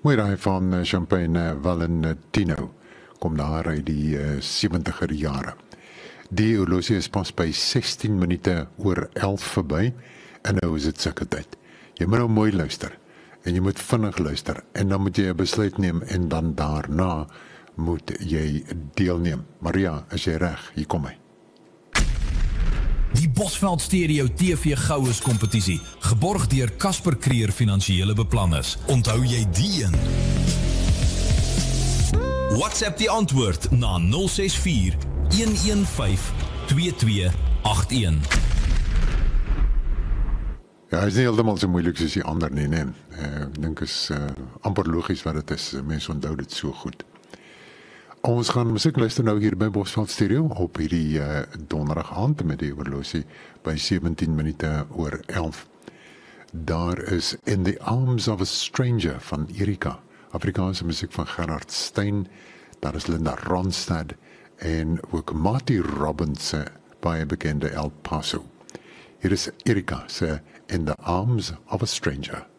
Mooi raai van Champagne Valentino, kom daar uit die 70er jare. Die horlosie is pas by 16 minute oor 11 verby, en nou is dit sulke tyd. Jy moet nou mooi luister, en jy moet vinnig luister, en dan moet jy 'n besluit neem, en dan daarna moet jy deelneem. Maria, is jy reg? Hier kom hy. Die Bosveld Stereo TV Goues kompetisie, geborg deur Casper Creer Finansiële Beplanners. Onthou jy die een? WhatsApp die antwoord na 064 115 2281. Ja, hy is nie heeltemal so moeilik soos die ander nie, nee. Ek dink is amper logies wat dit is. Mense onthou dit so goed. Ons gaan musiek luister nou hier by Bosveld Stereo op hierdie donderdag aand met die horlosie by 17 minute oor 11. Daar is In the Arms of a Stranger van Erika. Afrikaanse musiek van Gerard Stein. Daar is Linda Ronstadt en ook Marty Robbins baie bekende El Paso. Hier is Erika se In the Arms of a Stranger.